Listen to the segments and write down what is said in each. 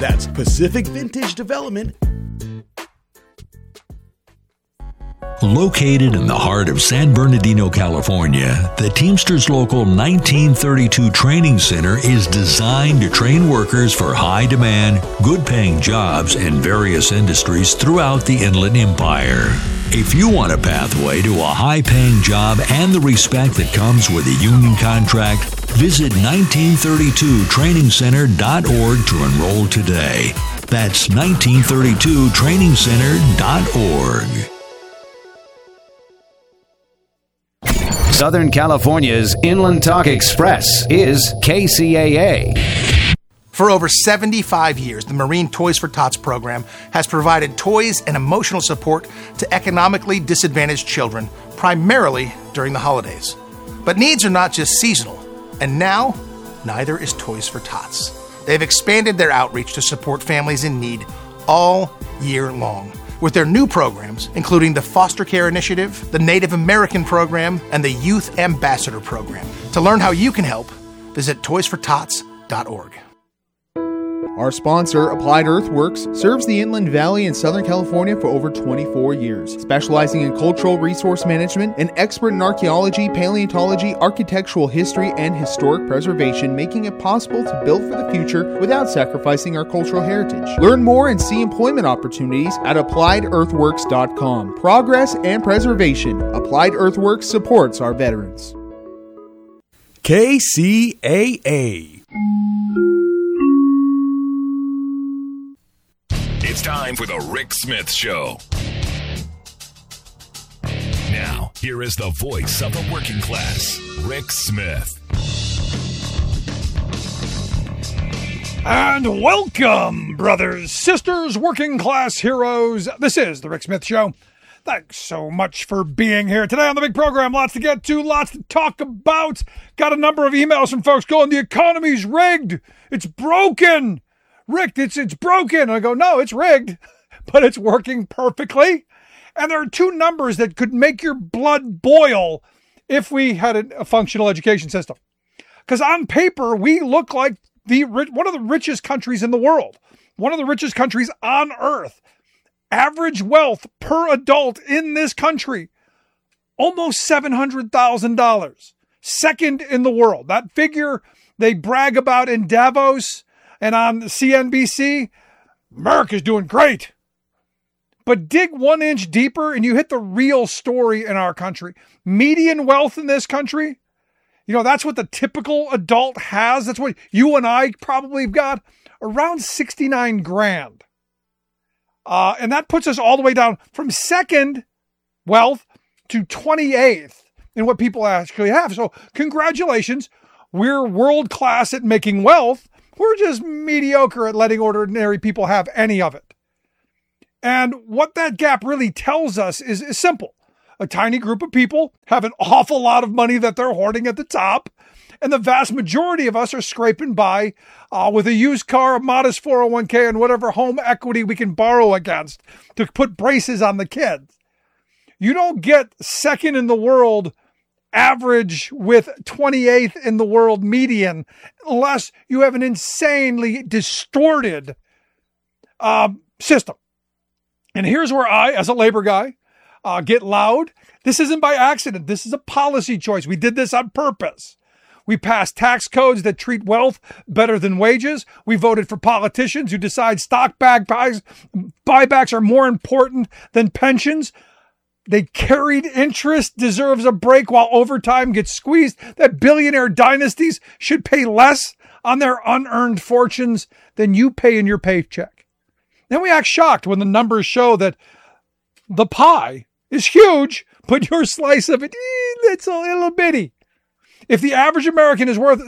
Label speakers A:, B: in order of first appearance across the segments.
A: That's Pacific Vintage Development.
B: Located in the heart of San Bernardino, California, the Teamsters Local 1932 Training Center is designed to train workers for high-demand, good-paying jobs in various industries throughout the Inland Empire. If you want a pathway to a high-paying job and the respect that comes with a union contract, visit 1932trainingcenter.org to enroll today. That's 1932trainingcenter.org.
C: Southern California's Inland Talk Express is KCAA.
D: For over 75 years, the Marine Toys for Tots program has provided toys and emotional support to economically disadvantaged children, primarily during the holidays. But needs are not just seasonal, and now, neither is Toys for Tots. They've expanded their outreach to support families in need all year long, with their new programs, including the Foster Care Initiative, the Native American Program, and the Youth Ambassador Program. To learn how you can help, visit toysfortots.org.
E: Our sponsor, Applied Earthworks, serves the Inland Valley in Southern California for over 24 years, specializing in cultural resource management and expert in archaeology, paleontology, architectural history, and historic preservation, making it possible to build for the future without sacrificing our cultural heritage. Learn more and see employment opportunities at AppliedEarthworks.com. Progress and preservation. Applied Earthworks supports our veterans.
A: KCAA.
F: It's time for the Rick Smith Show. Now, here is the voice of the working class, Rick Smith.
G: And welcome, brothers, sisters, working class heroes. This is the Rick Smith Show. Thanks so much for being here today on the big program. Lots to get to, lots to talk about. Got a number of emails from folks going, the economy's rigged. It's broken. Rick, it's broken. And I go, no, it's rigged, but it's working perfectly. And there are two numbers that could make your blood boil if we had a functional education system. Because on paper, we look like one of the richest countries in the world, one of the richest countries on earth. Average wealth per adult in this country, almost $700,000. Second in the world. That figure they brag about in Davos and on CNBC, America's doing great. But dig 1 inch deeper and you hit the real story in our country. Median wealth in this country, that's what the typical adult has. That's what you and I probably have got, around 69 grand. And that puts us all the way down from second wealth to 28th in what people actually have. So congratulations. We're world class at making wealth. We're just mediocre at letting ordinary people have any of it. And what that gap really tells us is simple. A tiny group of people have an awful lot of money that they're hoarding at the top. And the vast majority of us are scraping by with a used car, a modest 401k, and whatever home equity we can borrow against to put braces on the kids. You don't get second in the world average with 28th in the world median unless you have an insanely distorted system. And here's where I, as a labor guy, get loud. This isn't by accident. This is a policy choice. We did this on purpose. We passed tax codes that treat wealth better than wages. We voted for politicians who decide stock buybacks are more important than pensions. They carried interest deserves a break while overtime gets squeezed. That billionaire dynasties should pay less on their unearned fortunes than you pay in your paycheck. Then we act shocked when the numbers show that the pie is huge, but your slice of it, it's a little bitty. If the average American is worth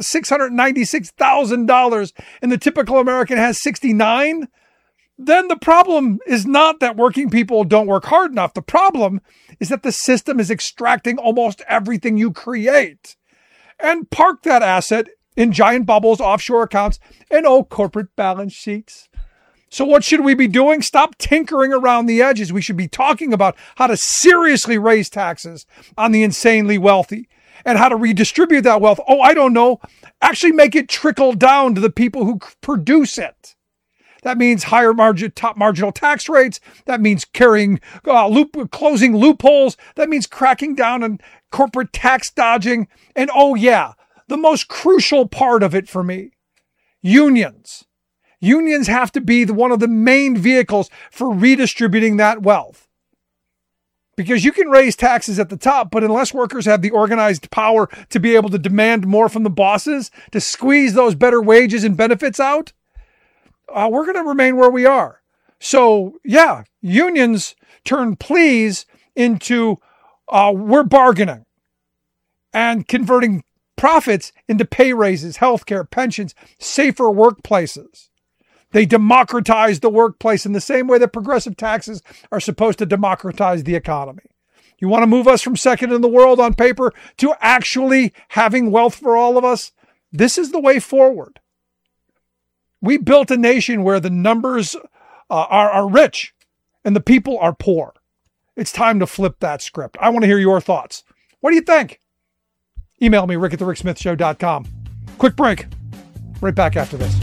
G: $696,000 and the typical American has 69, then the problem is not that working people don't work hard enough. The problem is that the system is extracting almost everything you create and park that asset in giant bubbles, offshore accounts, and corporate balance sheets. So what should we be doing? Stop tinkering around the edges. We should be talking about how to seriously raise taxes on the insanely wealthy and how to redistribute that wealth. Actually make it trickle down to the people who produce it. That means higher top marginal tax rates. That means closing loopholes. That means cracking down on corporate tax dodging. And oh yeah, the most crucial part of it for me, unions. Unions have to be one of the main vehicles for redistributing that wealth. Because you can raise taxes at the top, but unless workers have the organized power to be able to demand more from the bosses, to squeeze those better wages and benefits out, we're going to remain where we are. So, yeah, unions turn pleas into we're bargaining and converting profits into pay raises, healthcare, pensions, safer workplaces. They democratize the workplace in the same way that progressive taxes are supposed to democratize the economy. You want to move us from second in the world on paper to actually having wealth for all of us? This is the way forward. We built a nation where the numbers are rich and the people are poor. It's time to flip that script. I want to hear your thoughts. What do you think? Email me, rick@thericksmithshow.com. Quick break. Right back after this.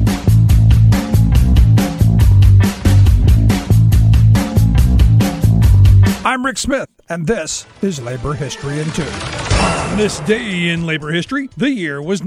G: I'm Rick Smith, and this is Labor History in 2. On this day in labor history, the year was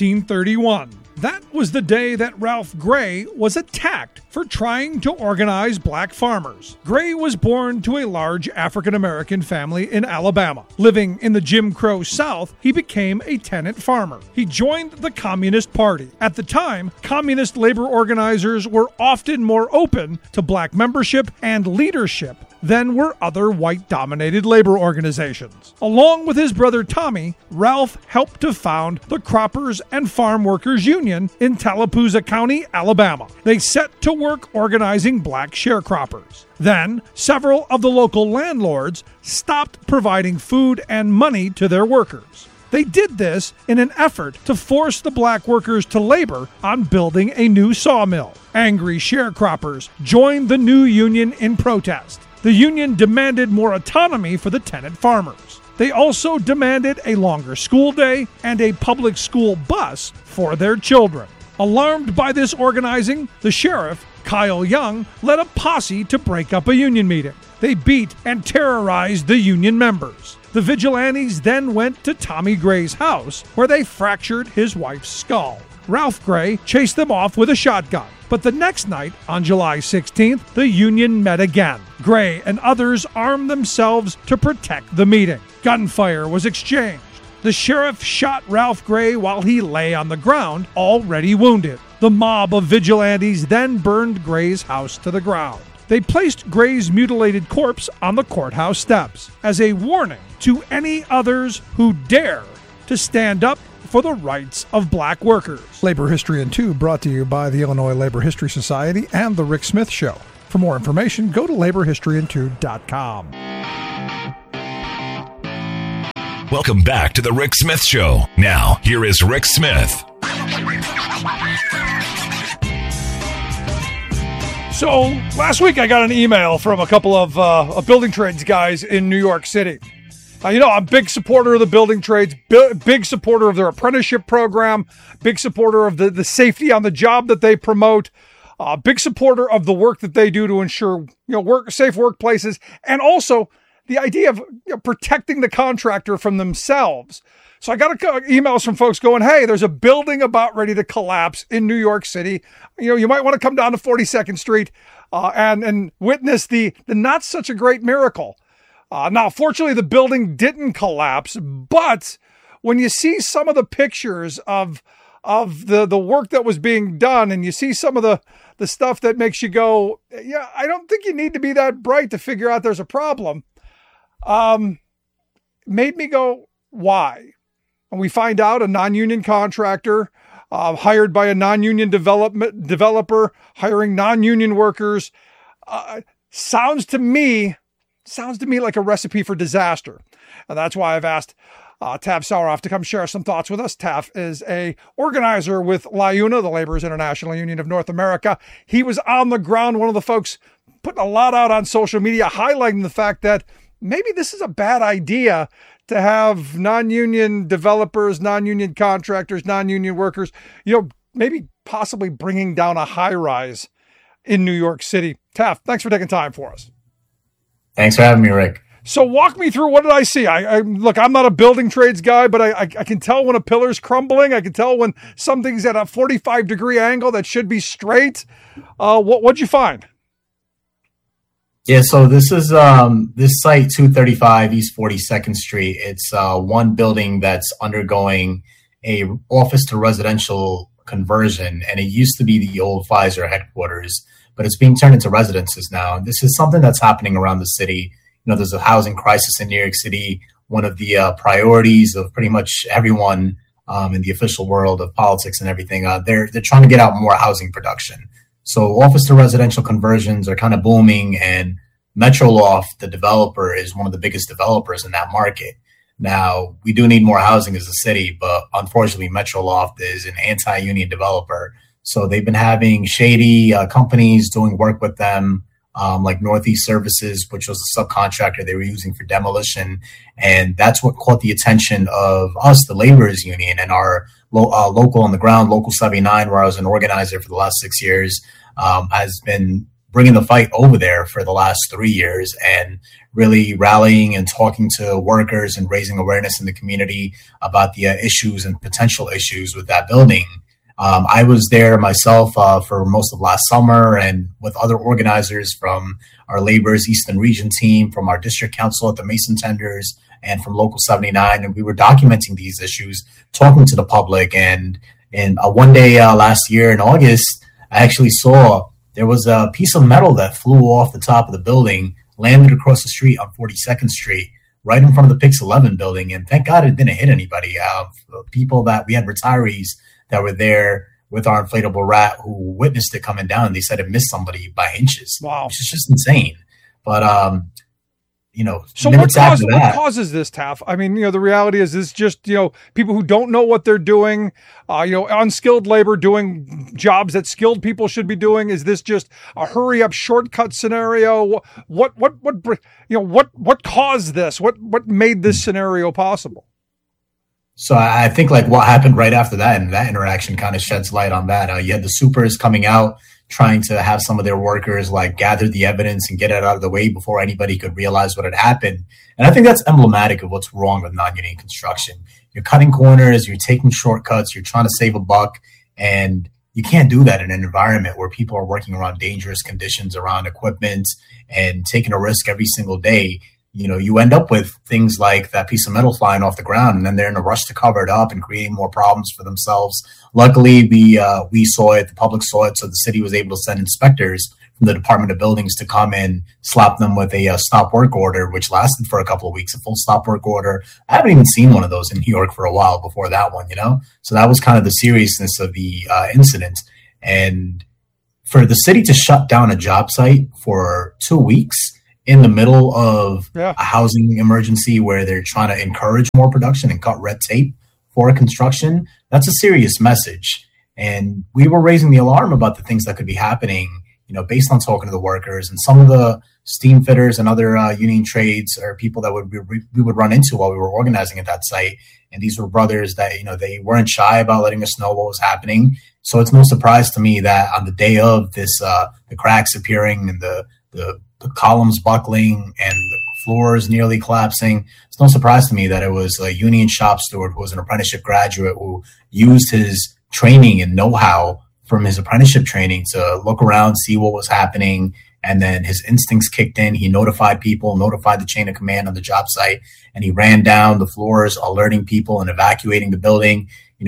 G: 1931. That was the day that Ralph Gray was attacked for trying to organize black farmers. Gray was born to a large African-American family in Alabama. Living in the Jim Crow South, he became a tenant farmer. He joined the Communist Party. At the time, communist labor organizers were often more open to black membership and leadership than were other white-dominated labor organizations. Along with his brother Tommy, Ralph helped to found the Croppers and Farm Workers Union in Tallapoosa County, Alabama. They set to work organizing black sharecroppers. Then, several of the local landlords stopped providing food and money to their workers. They did this in an effort to force the black workers to labor on building a new sawmill. Angry sharecroppers joined the new union in protest. The union demanded more autonomy for the tenant farmers. They also demanded a longer school day and a public school bus for their children. Alarmed by this organizing, the sheriff, Kyle Young, led a posse to break up a union meeting. They beat and terrorized the union members. The vigilantes then went to Tommy Gray's house, where they fractured his wife's skull. Ralph Gray chased them off with a shotgun. But the next night, on July 16th, the union met again. Gray and others armed themselves to protect the meeting. Gunfire was exchanged. The sheriff shot Ralph Gray while he lay on the ground, already wounded. The mob of vigilantes then burned Gray's house to the ground. They placed Gray's mutilated corpse on the courthouse steps as a warning to any others who dare to stand up for the rights of black workers. Labor History in 2 brought to you by the Illinois Labor History Society and The Rick Smith Show. For more information, go to laborhistoryin2.com.
F: Welcome back to The Rick Smith Show. Now, here is Rick Smith.
G: So, last week I got an email from a couple of building trades guys in New York City. I'm a big supporter of the building trades, big supporter of their apprenticeship program, big supporter of the safety on the job that they promote, big supporter of the work that they do to ensure safe workplaces, and also the idea of protecting the contractor from themselves. So I got emails from folks going, hey, there's a building about ready to collapse in New York City. You might want to come down to 42nd Street and witness the not such a great miracle. Now, fortunately, the building didn't collapse, but when you see some of the pictures of the work that was being done, and you see some of the stuff that makes you go, yeah, I don't think you need to be that bright to figure out there's a problem, made me go, why? And we find out a non-union contractor hired by a non-union developer hiring non-union workers sounds to me like a recipe for disaster. And that's why I've asked Tav Saueroff to come share some thoughts with us. Tav is a organizer with LIUNA, the Laborers International Union of North America. He was on the ground, one of the folks putting a lot out on social media, highlighting the fact that maybe this is a bad idea to have non-union developers, non-union contractors, non-union workers, maybe possibly bringing down a high-rise in New York City. Taft, thanks for taking time for us.
H: Thanks for having me, Rick.
G: So walk me through, what did I see? Look, I'm not a building trades guy, but I can tell when a pillar's crumbling. I can tell when something's at a 45-degree angle that should be straight. What'd you find?
H: Yeah, so this is this site, 235 East 42nd Street. It's one building that's undergoing a office to residential conversion, and it used to be the old Pfizer headquarters, but it's being turned into residences now. And this is something that's happening around the city. You know, there's a housing crisis in New York City. One of the priorities of pretty much everyone in the official world of politics and everything, they're trying to get out more housing production. So office to residential conversions are kind of booming, and Metroloft, the developer, is one of the biggest developers in that market. Now, we do need more housing as a city, but unfortunately, Metroloft is an anti-union developer. So they've been having shady companies doing work with them, like Northeast Services, which was a subcontractor they were using for demolition. And that's what caught the attention of us, the laborers union, and our local on the ground, Local 79, where I was an organizer for the last 6 years, has been bringing the fight over there for the last 3 years and really rallying and talking to workers and raising awareness in the community about the issues and potential issues with that building. I was there myself for most of last summer, and with other organizers from our Labor's Eastern Region team, from our district council at the Mason Tenders, and from Local 79. And we were documenting these issues, talking to the public. And one day last year in August, I actually saw there was a piece of metal that flew off the top of the building, landed across the street on 42nd Street, right in front of the Pix 11 building. And thank God it didn't hit anybody. People that we had retirees that were there with our inflatable rat who witnessed it coming down, and they said it missed somebody by inches.
G: Wow.
H: Which is just insane. But,
G: so what causes this, Taff? I mean, the reality is this just, people who don't know what they're doing, unskilled labor doing jobs that skilled people should be doing. Is this just a hurry up shortcut scenario? What caused this? What made this scenario possible?
H: So I think like what happened right after that, and that interaction kind of sheds light on that. You had the supers coming out, trying to have some of their workers like gather the evidence and get it out of the way before anybody could realize what had happened. And I think that's emblematic of what's wrong with non-union construction. You're cutting corners, you're taking shortcuts, you're trying to save a buck, and you can't do that in an environment where people are working around dangerous conditions, around equipment, and taking a risk every single day. You end up with things like that piece of metal flying off the ground, and then they're in a rush to cover it up and creating more problems for themselves. Luckily, we saw it, the public saw it, so the city was able to send inspectors from the Department of Buildings to come in, slap them with a stop work order, which lasted for a couple of weeks, a full stop work order. I haven't even seen one of those in New York for a while before that one, So that was kind of the seriousness of the incident. And for the city to shut down a job site for 2 weeks in the middle of a housing emergency where they're trying to encourage more production and cut red tape for construction, that's a serious message. And we were raising the alarm about the things that could be happening, based on talking to the workers, and some of the steam fitters and other union trades or people that we would run into while we were organizing at that site. And these were brothers that, they weren't shy about letting us know what was happening. So it's no surprise to me that on the day of this, the cracks appearing and the columns buckling and the floors nearly collapsing, it's no surprise to me that it was a union shop steward who was an apprenticeship graduate who used his training and know-how from his apprenticeship training to look around, see what was happening, and then his instincts kicked in. He notified people, notified the chain of command on the job site, and he ran down the floors, alerting people and evacuating the building.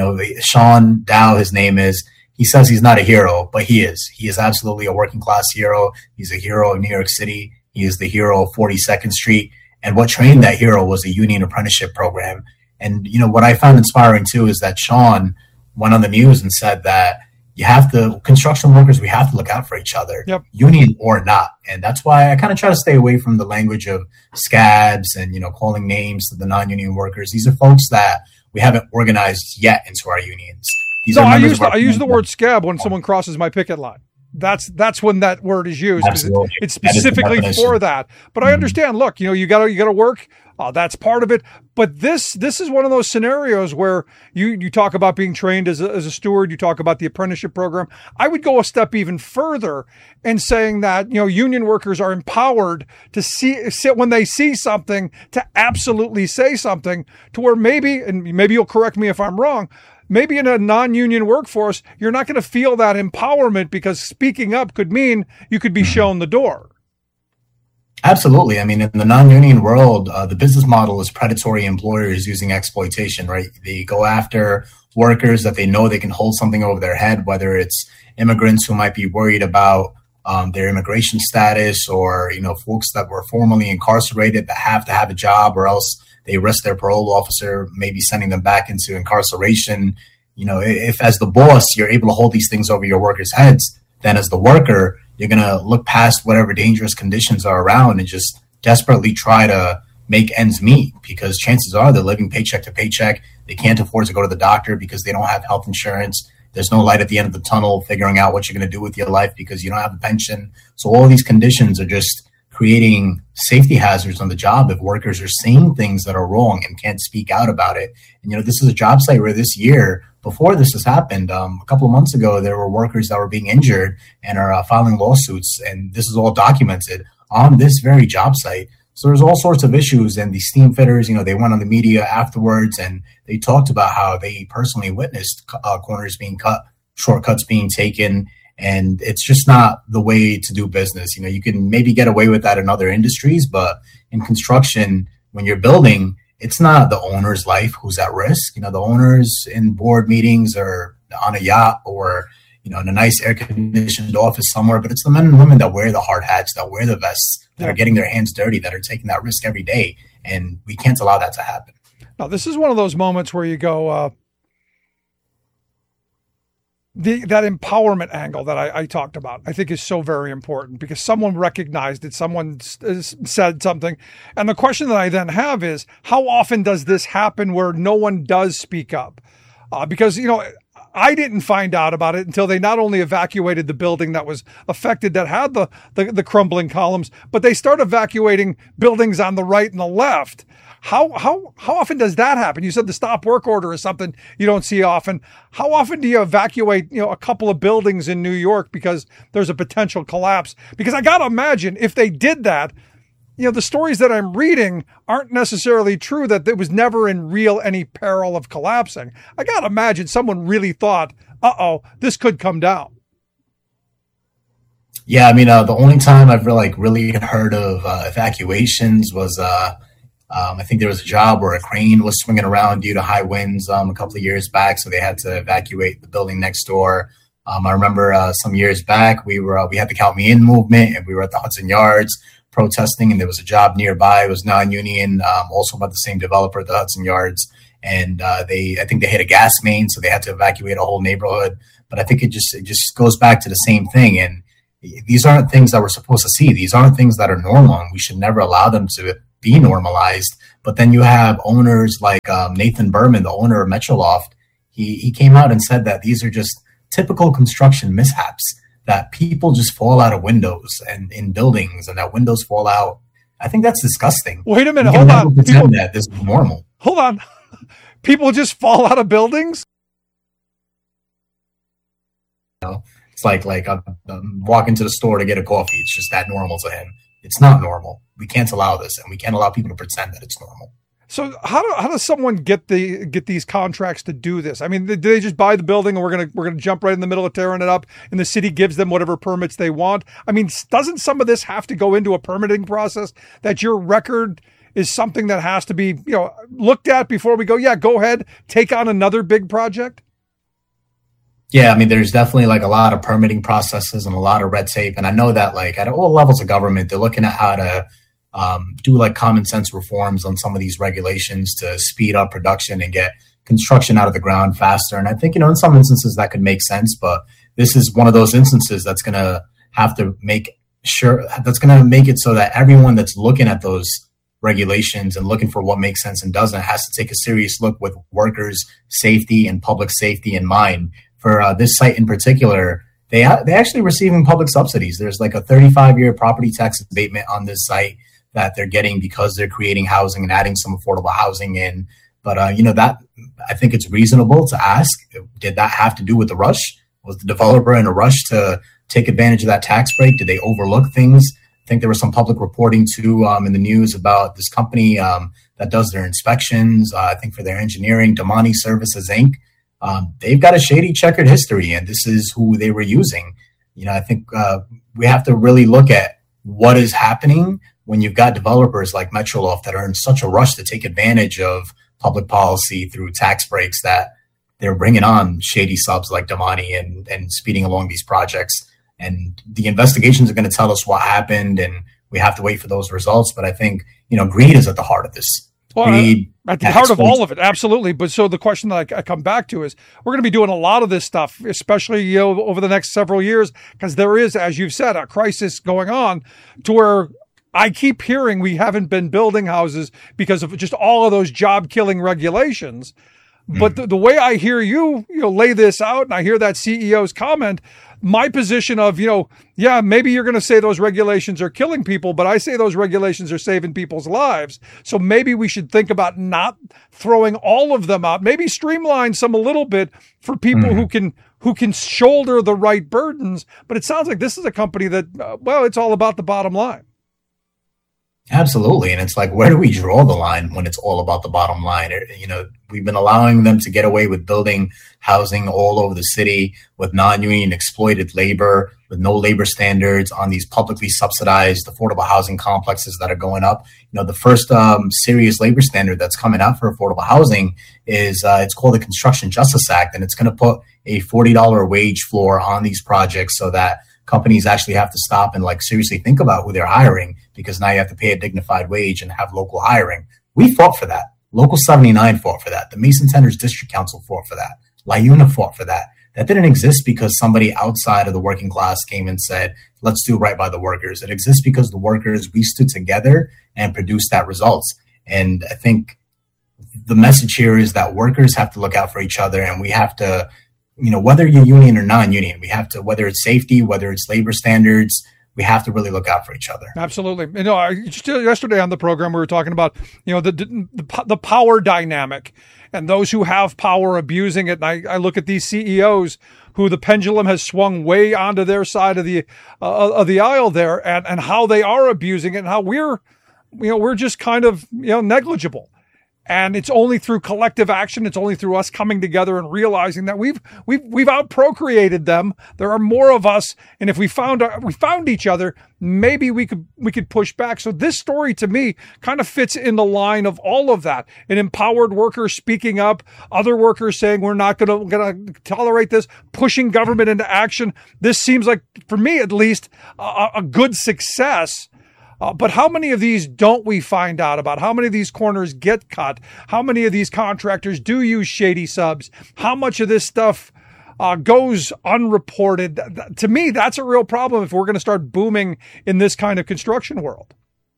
H: Sean Dow, his name is, he says he's not a hero, but he is. He is absolutely a working class hero. He's a hero of New York City. He is the hero of 42nd Street. And what trained that hero was a union apprenticeship program. And, what I found inspiring too is that Sean went on the news and said that construction workers, we have to look out for each other, union or not. And that's why I kind of try to stay away from the language of scabs and, calling names to the non-union workers. These are folks that we haven't organized yet into our unions.
G: I use the word scab when someone crosses my picket line. That's when that word is used.
H: Absolutely.
G: It's specifically for that. But I understand. Look, you got to work. That's part of it. But this is one of those scenarios where you talk about being trained as a steward. You talk about the apprenticeship program. I would go a step even further in saying that union workers are empowered to sit when they see something to absolutely say something, to where maybe you'll correct me if I'm wrong. Maybe in a non-union workforce, you're not going to feel that empowerment because speaking up could mean you could be shown the door.
H: Absolutely. I mean, in the non-union world, the business model is predatory employers using exploitation, right? They go after workers that they know they can hold something over their head, whether it's immigrants who might be worried about their immigration status, or, folks that were formerly incarcerated that have to have a job, or else they risk their parole officer maybe sending them back into incarceration. If as the boss, you're able to hold these things over your workers' heads, then as the worker, you're going to look past whatever dangerous conditions are around and just desperately try to make ends meet, because chances are they're living paycheck to paycheck. They can't afford to go to the doctor because they don't have health insurance. There's no light at the end of the tunnel figuring out what you're going to do with your life because you don't have a pension. So all these conditions are just creating safety hazards on the job if workers are saying things that are wrong and can't speak out about it. And, this is a job site where this year, before this has happened, a couple of months ago, there were workers that were being injured and are filing lawsuits. And this is all documented on this very job site. So there's all sorts of issues. And the steam fitters, they went on the media afterwards and they talked about how they personally witnessed corners being cut, shortcuts being taken. And it's just not the way to do business. You can maybe get away with that in other industries, but in construction, when you're building, it's not the owner's life who's at risk. The owners in board meetings are on a yacht or, in a nice air-conditioned office somewhere, but it's the men and women that wear the hard hats, that wear the vests, that are getting their hands dirty, that are taking that risk every day. And we can't allow that to happen.
G: Now, this is one of those moments where you go, that empowerment angle that I talked about, I think is so very important, because someone recognized it, someone said something. And the question that I then have is, how often does this happen where no one does speak up? Because, I didn't find out about it until they not only evacuated the building that was affected, that had the crumbling columns, but they start evacuating buildings on the right and the left. How often does that happen? You said the stop work order is something you don't see often. How often do you evacuate, a couple of buildings in New York because there's a potential collapse? Because I got to imagine if they did that, the stories that I'm reading aren't necessarily true, that there was never in real any peril of collapsing. I got to imagine someone really thought, this could come down.
H: Yeah, I mean, the only time I've really heard of evacuations was I think there was a job where a crane was swinging around due to high winds a couple of years back, so they had to evacuate the building next door. I remember some years back we had the Count Me In movement, and we were at the Hudson Yards protesting, and there was a job nearby. It was non-union, also about the same developer at the Hudson Yards, and I think they hit a gas main, so they had to evacuate a whole neighborhood. But I think it just goes back to the same thing, and these aren't things that we're supposed to see. These aren't things that are normal, and we should never allow them to be normalized. But then you have owners like Nathan Berman, the owner of Metroloft. He came out and said that these are just typical construction mishaps, that people just fall out of windows and in buildings, and that windows fall out. I think that's disgusting.
G: Wait a minute, hold on.
H: Pretend that this is normal.
G: Hold on. People just fall out of buildings?
H: It's like I'm walking to the store to get a coffee. It's just that normal to him. It's not normal. We can't allow this, and we can't allow people to pretend that it's normal.
G: So how does someone get these contracts to do this? I mean, do they just buy the building and we're gonna jump right in the middle of tearing it up, and the city gives them whatever permits they want? I mean, doesn't some of this have to go into a permitting process, that your record is something that has to be looked at before we go, go ahead, take on another big project?
H: Yeah, I mean, there's definitely a lot of permitting processes and a lot of red tape. And I know that at all levels of government, they're looking at how to do common sense reforms on some of these regulations to speed up production and get construction out of the ground faster. And I think, in some instances that could make sense, but this is one of those instances that's going to have to make it so that everyone that's looking at those regulations and looking for what makes sense and doesn't has to take a serious look with workers' safety and public safety in mind. For this site in particular, they're actually receiving public subsidies. There's like a 35-year property tax abatement on this site that they're getting because they're creating housing and adding some affordable housing in. But, that I think it's reasonable to ask, did that have to do with the rush? Was the developer in a rush to take advantage of that tax break? Did they overlook things? I think there was some public reporting too in the news about this company that does their inspections, I think for their engineering, Damani Services, Inc. They've got a shady checkered history, and this is who they were using. I think we have to really look at what is happening when you've got developers like Metroloft that are in such a rush to take advantage of public policy through tax breaks that they're bringing on shady subs like Damani and speeding along these projects. And the investigations are going to tell us what happened, and we have to wait for those results. But I think, greed is at the heart of this.
G: Well, at the heart of all of it, absolutely. But so the question that I come back to is, we're going to be doing a lot of this stuff, especially over the next several years, because there is, as you've said, a crisis going on to where I keep hearing we haven't been building houses because of just all of those job-killing regulations. But the way I hear you lay this out, and I hear that CEO's comment, my position of, maybe you're going to say those regulations are killing people, but I say those regulations are saving people's lives. So maybe we should think about not throwing all of them out, maybe streamline some a little bit for people who can shoulder the right burdens. But it sounds like this is a company that, it's all about the bottom line.
H: Absolutely. And it's like, where do we draw the line when it's all about the bottom line? We've been allowing them to get away with building housing all over the city with non-union exploited labor, with no labor standards on these publicly subsidized affordable housing complexes that are going up. The first serious labor standard that's coming out for affordable housing is it's called the Construction Justice Act, and it's going to put a $40 wage floor on these projects so that companies actually have to stop and seriously think about who they're hiring, because now you have to pay a dignified wage and have local hiring. We fought for that. Local 79 fought for that. The Mason Center's District Council fought for that. LiUNA fought for that. That didn't exist because somebody outside of the working class came and said, let's do right by the workers. It exists because the workers, we stood together and produced that results. And I think the message here is that workers have to look out for each other, and we have to, whether you're union or non-union, we have to, whether it's safety, whether it's labor standards, we have to really look out for each other.
G: Absolutely. Just yesterday on the program, we were talking about, the power dynamic and those who have power abusing it. And I look at these CEOs who the pendulum has swung way onto their side of the aisle there, and how they are abusing it, and how we're just kind of, negligible. And it's only through collective action. It's only through us coming together and realizing that we've outprocreated them. There are more of us, and if we found each other, maybe we could push back. So this story to me kind of fits in the line of all of that. An empowered worker speaking up, other workers saying we're not going to tolerate this, pushing government into action. This seems like, for me at least, a good success. But how many of these don't we find out about? How many of these corners get cut? How many of these contractors do use shady subs? How much of this stuff goes unreported? To me, that's a real problem if we're going to start booming in this kind of construction world.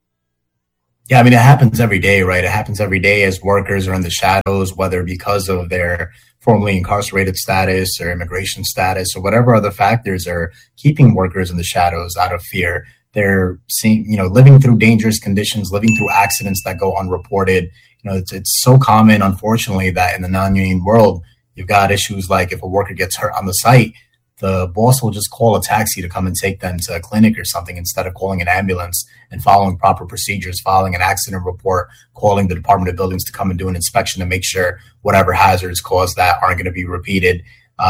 H: Yeah, it happens every day, right? It happens every day as workers are in the shadows, whether because of their formerly incarcerated status or immigration status or whatever other factors are keeping workers in the shadows out of fear. They're seeing, living through dangerous conditions, living through accidents that go unreported. It's so common, unfortunately, that in the non-union world, you've got issues like if a worker gets hurt on the site, the boss will just call a taxi to come and take them to a clinic or something instead of calling an ambulance and following proper procedures, filing an accident report, calling the Department of Buildings to come and do an inspection to make sure whatever hazards caused that aren't going to be repeated.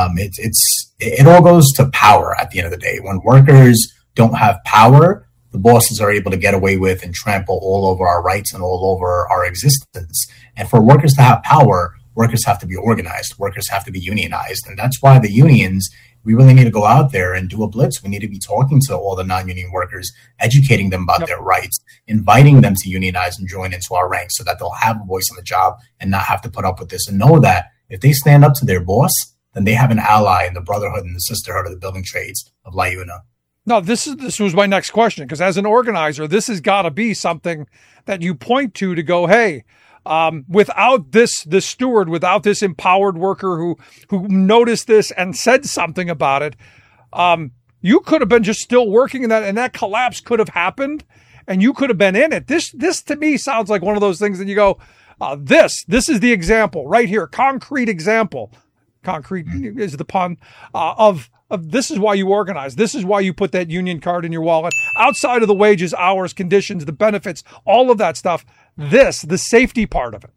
H: It all goes to power at the end of the day. When workers don't have power, the bosses are able to get away with and trample all over our rights and all over our existence. And for workers to have power, workers have to be organized. Workers have to be unionized. And that's why the unions, we really need to go out there and do a blitz. We need to be talking to all the non-union workers, educating them about their rights, inviting them to unionize and join into our ranks so that they'll have a voice on the job and not have to put up with this, and know that if they stand up to their boss, then they have an ally in the brotherhood and the sisterhood of the building trades of LiUNA.
G: No, this was my next question, because as an organizer, this has got to be something that you point to go, hey, without this steward, without this empowered worker who noticed this and said something about it, You could have been just still working in that, and that collapse could have happened, and you could have been in it. This to me sounds like one of those things that you go, this is the example right here, concrete example. Concrete is the pun of this is why you organize. This is why you put that union card in your wallet. Outside of the wages, hours, conditions, the benefits, all of that stuff. The safety part of it.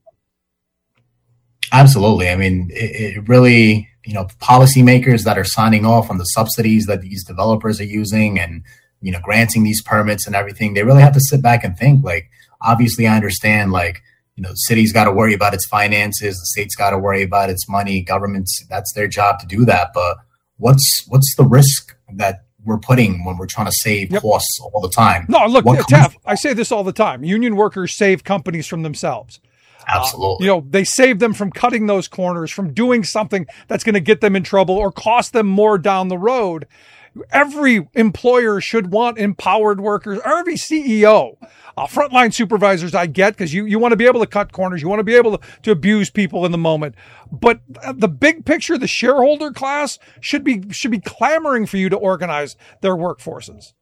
H: Absolutely. I mean, it really, policymakers that are signing off on the subsidies that these developers are using and, granting these permits and everything, they really have to sit back and think. Like, obviously, I understand, the city's got to worry about its finances, the state's got to worry about its money, governments, that's their job to do that. But what's the risk that we're putting when we're trying to save costs all the time?
G: No, look, Taff, I say this all the time. Union workers save companies from themselves.
H: Absolutely.
G: They save them from cutting those corners, from doing something that's going to get them in trouble or cost them more down the road. Every employer should want empowered workers, or every CEO. Frontline supervisors I get, because you want to be able to cut corners. You want to be able to abuse people in the moment. But the big picture, the shareholder class should be clamoring for you to organize their workforces.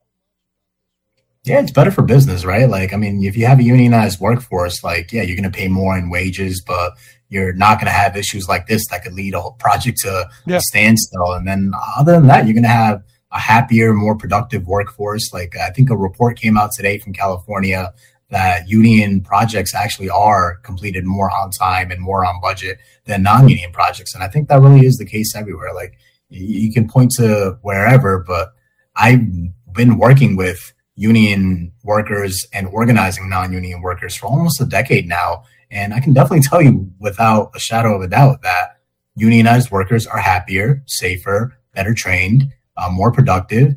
H: Yeah, it's better for business, right? If you have a unionized workforce, you're going to pay more in wages, but you're not going to have issues like this that could lead a whole project to a standstill. And then other than that, you're going to have a happier, more productive workforce. I think a report came out today from California that union projects actually are completed more on time and more on budget than non-union projects. And I think that really is the case everywhere. You can point to wherever, but I've been working with union workers and organizing non-union workers for almost a decade now. And I can definitely tell you without a shadow of a doubt that unionized workers are happier, safer, better trained, more productive.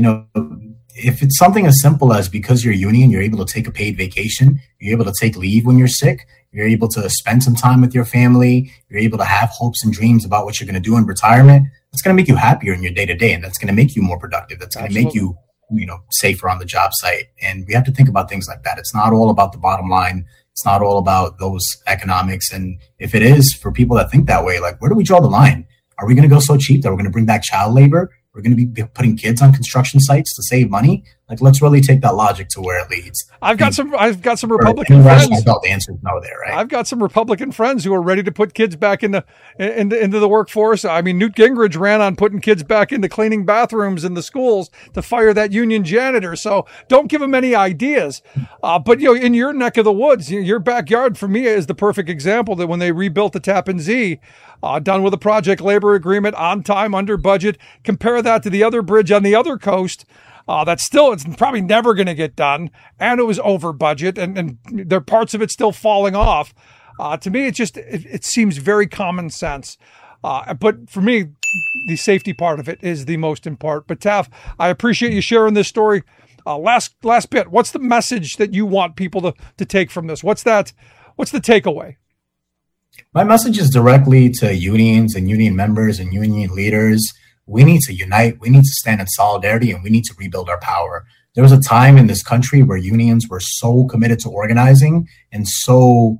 H: If it's something as simple as because you're union, you're able to take a paid vacation, you're able to take leave when you're sick, you're able to spend some time with your family, you're able to have hopes and dreams about what you're going to do in retirement, that's going to make you happier in your day-to-day, and that's going to make you more productive. That's going to make you safer on the job site. And we have to think about things like that. It's not all about the bottom line. It's not all about those economics. And if it is, for people that think that way, where do we draw the line? Are we going to go so cheap that we're going to bring back child labor? We're going to be putting kids on construction sites to save money. Let's really take that logic to where it leads.
G: I've got some Republican friends.
H: The answer is no there, right?
G: I've got some Republican friends who are ready to put kids back into the workforce. I mean, Newt Gingrich ran on putting kids back into cleaning bathrooms in the schools to fire that union janitor. So don't give them any ideas. But in your neck of the woods, your backyard for me is the perfect example that when they rebuilt the Tappan Zee, done with a project labor agreement, on time, under budget. Compare that to the other bridge on the other coast. It's probably never going to get done. And it was over budget and there are parts of it still falling off. To me, it seems very common sense. But for me, the safety part of it is the most important. But Taff, I appreciate you sharing this story. Last bit, what's the message that you want people to take from this? What's the takeaway?
H: My message is directly to unions and union members and union leaders. We need to unite. We need to stand in solidarity, and we need to rebuild our power. There was a time in this country where unions were so committed to organizing and so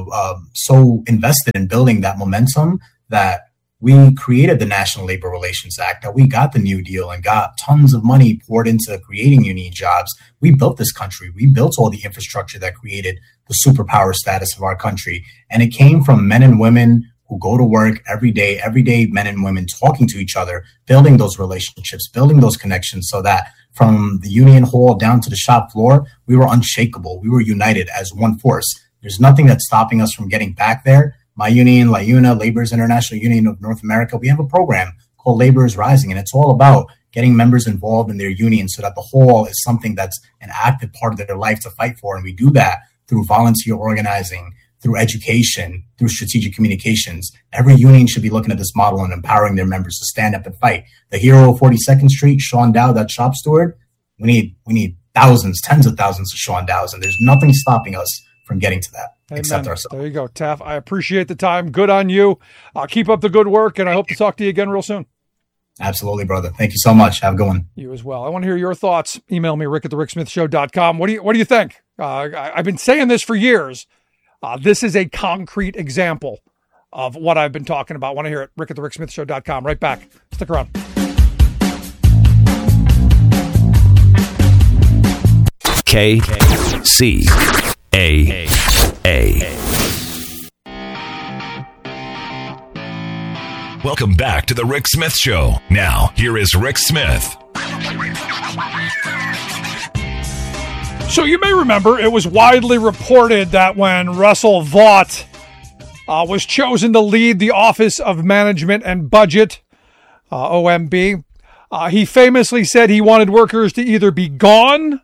H: invested in building that momentum that we created the National Labor Relations Act, that we got the New Deal and got tons of money poured into creating union jobs. We built this country. We built all the infrastructure that created the superpower status of our country. And it came from men and women who go to work every day, men and women talking to each other, building those relationships, building those connections so that from the union hall down to the shop floor, we were unshakable. We were united as one force. There's nothing that's stopping us from getting back there. My union, LIUNA, Laborers International Union of North America, we have a program called Labor is Rising, and it's all about getting members involved in their union so that the whole is something that's an active part of their life to fight for. And we do that through volunteer organizing, through education, through strategic communications. Every union should be looking at this model and empowering their members to stand up and fight. The hero of 42nd Street, Sean Dow, that shop steward, we need thousands, tens of thousands of Sean Dows, and there's nothing stopping us from getting to that.
G: Amen.
H: Except ourselves.
G: There you go, Taff. I appreciate the time. Good on you. Keep up the good work, and I hope to talk to you again real soon.
H: Absolutely, brother. Thank you so much. Have a good one.
G: You as well. I want to hear your thoughts. Email me, rick@thericksmithshow.com. What do you think? I've been saying this for years. This is a concrete example of what I've been talking about. I want to hear it. rick@thericksmithshow.com. Right back. Stick around.
B: KCAA.
F: Welcome back to the Rick Smith Show. Now, here is Rick Smith.
G: So you may remember it was widely reported that when Russell Vought was chosen to lead the Office of Management and Budget, OMB, he famously said he wanted workers to either be gone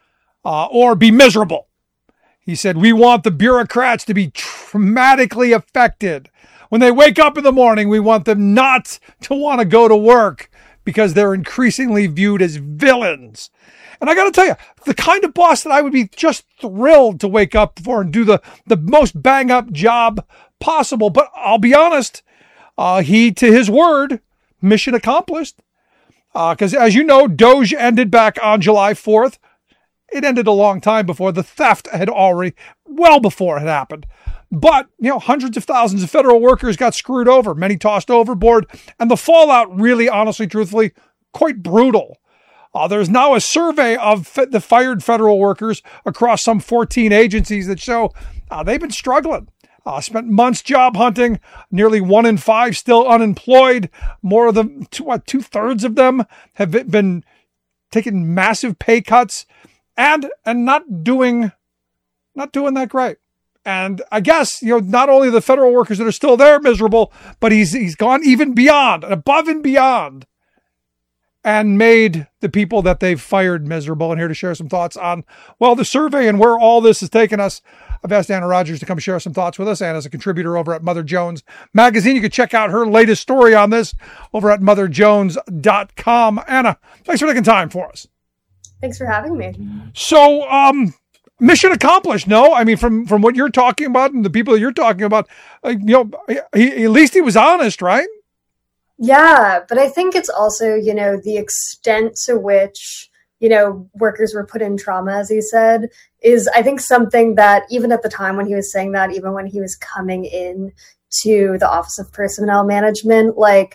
G: or be miserable. He said, we want the bureaucrats to be traumatically affected. When they wake up in the morning, we want them not to want to go to work because they're increasingly viewed as villains. And I got to tell you, the kind of boss that I would be just thrilled to wake up for and do the most bang-up job possible. But I'll be honest, he, to his word, mission accomplished. Because as you know, Doge ended back on July 4th. It ended a long time before. The theft had already, well before it happened. But, hundreds of thousands of federal workers got screwed over, many tossed overboard, and the fallout really, honestly, truthfully, quite brutal. There's now a survey of the fired federal workers across some 14 agencies that show they've been struggling. Spent months job hunting, nearly 1 in 5 still unemployed. More of them, 2/3 of them have been taking massive pay cuts and not doing that great. And I guess, not only the federal workers that are still there miserable, but he's gone even beyond, above and beyond, and made the people that they've fired miserable. And here to share some thoughts on, the survey and where all this has taken us, I've asked Anna Rogers to come share some thoughts with us. Anna's a contributor over at Mother Jones Magazine. You can check out her latest story on this over at motherjones.com. Anna, thanks for taking time for us.
I: Thanks for having me.
G: So, mission accomplished, no? I mean, from what you're talking about and the people that you're talking about, at least he was honest, right?
I: Yeah, but I think it's also, the extent to which, workers were put in trauma, as he said, is, I think, something that even at the time when he was saying that, even when he was coming in to the Office of Personnel Management,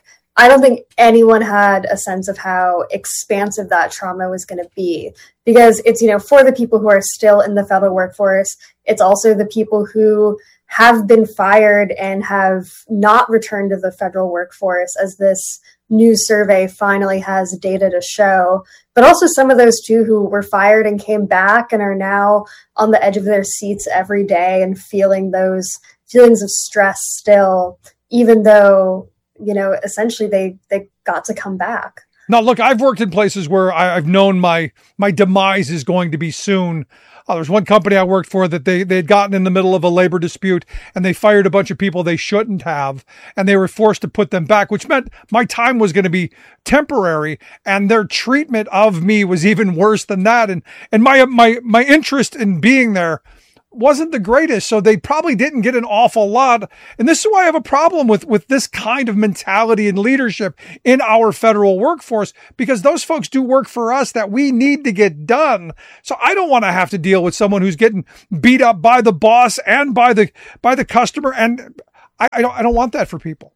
I: I don't think anyone had a sense of how expansive that trauma was going to be, because it's, for the people who are still in the federal workforce. It's also the people who have been fired and have not returned to the federal workforce, as this new survey finally has data to show, but also some of those too who were fired and came back and are now on the edge of their seats every day and feeling those feelings of stress still, even though, essentially they got to come back.
G: Now, look, I've worked in places where I've known my demise is going to be soon. There's one company I worked for that they had gotten in the middle of a labor dispute and they fired a bunch of people they shouldn't have, and they were forced to put them back, which meant my time was going to be temporary, and their treatment of me was even worse than that. And my interest in being there wasn't the greatest, so they probably didn't get an awful lot. And this is why I have a problem with this kind of mentality and leadership in our federal workforce, because those folks do work for us that we need to get done. So I don't want to have to deal with someone who's getting beat up by the boss and by the customer, and I don't want that for people.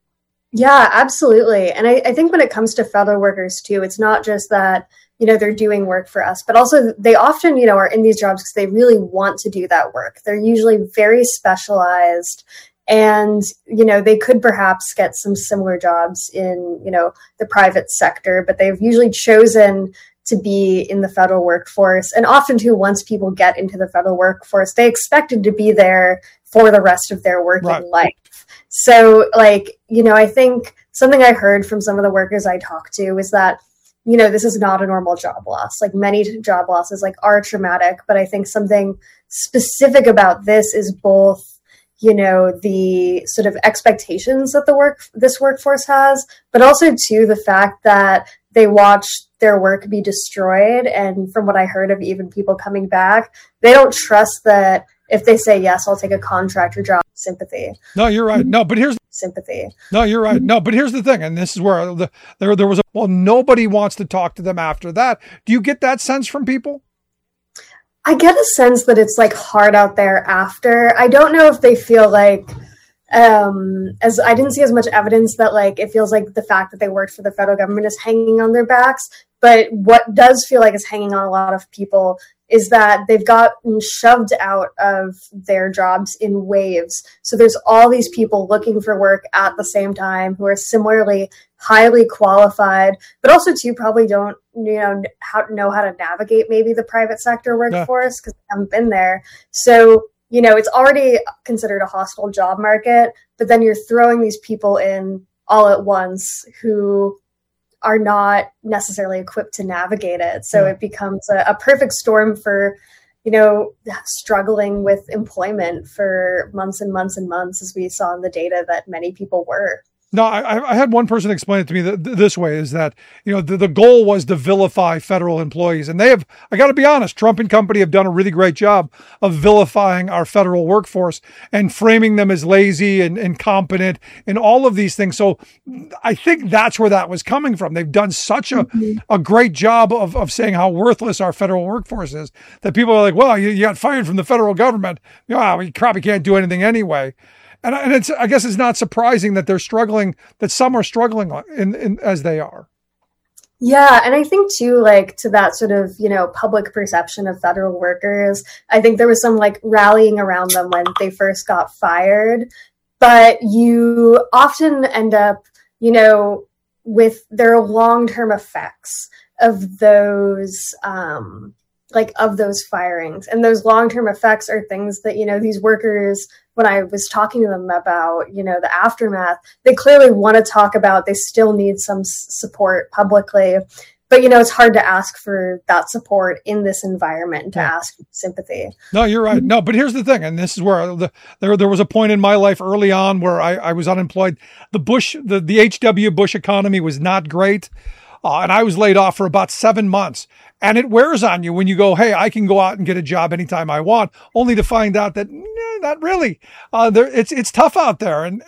I: Yeah, absolutely. And I think when it comes to federal workers too, it's not just that they're doing work for us, but also they often, are in these jobs because they really want to do that work. They're usually very specialized, and, they could perhaps get some similar jobs in, the private sector, but they've usually chosen to be in the federal workforce. And often too, once people get into the federal workforce, they expected to be there for the rest of their working life. So I think something I heard from some of the workers I talked to is that, this is not a normal job loss. Many job losses are traumatic, but I think something specific about this is both, the sort of expectations that this workforce has, but also too the fact that they watch their work be destroyed. And from what I heard of even people coming back, they don't trust that if they say, yes, I'll take a contractor job, sympathy.
G: No, you're right. No, but here's
I: sympathy.
G: No, you're right. No, but here's the thing. And this is where there was nobody wants to talk to them after that. Do you get that sense from people?
I: I get a sense that it's hard out there after. I don't know if they feel as I didn't see as much evidence that it feels like the fact that they worked for the federal government is hanging on their backs. But what does feel like is hanging on a lot of people is that they've gotten shoved out of their jobs in waves. So there's all these people looking for work at the same time who are similarly highly qualified, but also too probably don't know how to navigate maybe the private sector workforce because they haven't been there. So it's already considered a hostile job market, but then you're throwing these people in all at once who are not necessarily equipped to navigate it. So it becomes a perfect storm for, struggling with employment for months and months and months, as we saw in the data that many people were.
G: No, I had one person explain it to me this way, is that, the goal was to vilify federal employees. And I got to be honest, Trump and company have done a really great job of vilifying our federal workforce and framing them as lazy and incompetent and all of these things. So I think that's where that was coming from. They've done such a great job of saying how worthless our federal workforce is that people are like, well, you got fired from the federal government. We probably can't do anything anyway. And I guess it's not surprising that they're struggling, that some are struggling in as they are.
I: Yeah. And I think too, to that sort of, public perception of federal workers, I think there was some rallying around them when they first got fired, but you often end up, with their long-term effects of those, of those firings. And those long-term effects are things that, these workers, when I was talking to them about, the aftermath, they clearly want to talk about. They still need some support publicly, but it's hard to ask for that support in this environment, to ask for sympathy.
G: No, you're right. No, but here's the thing, and this is where there was a point in my life early on where I was unemployed. The H.W. Bush economy was not great. And I was laid off for about 7 months, and it wears on you when you go, hey, I can go out and get a job anytime I want, only to find out that not really. It's tough out there. And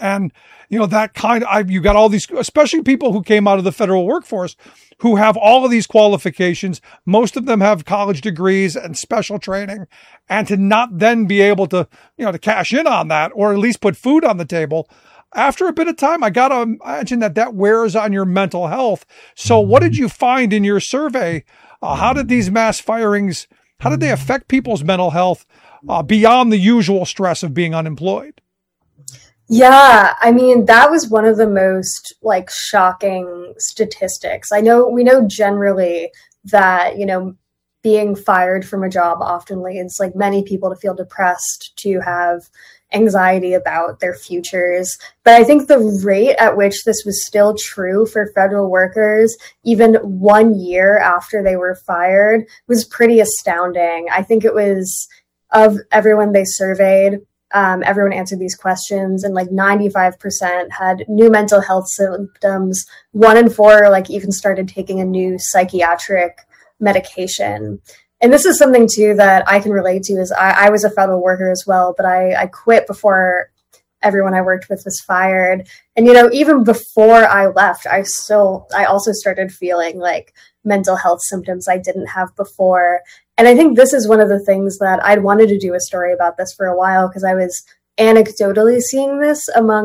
G: that you got all these, especially people who came out of the federal workforce who have all of these qualifications. Most of them have college degrees and special training, and to not then be able to, to cash in on that, or at least put food on the table. After a bit of time, I got to imagine that wears on your mental health. So what did you find in your survey? How did these mass firings, how did they affect people's mental health beyond the usual stress of being unemployed?
I: Yeah, that was one of the most shocking statistics. We know generally that, being fired from a job often leads many people to feel depressed, to have anxiety about their futures. But I think the rate at which this was still true for federal workers, even 1 year after they were fired, was pretty astounding. I think it was, of everyone they surveyed, everyone answered these questions, and 95% had new mental health symptoms. 1 in 4 even started taking a new psychiatric medication. And this is something too that I can relate to, is I was a federal worker as well, but I quit before everyone I worked with was fired. And, even before I left, I also started feeling mental health symptoms I didn't have before. And I think this is one of the things that I'd wanted to do a story about this for a while, because I was anecdotally seeing this among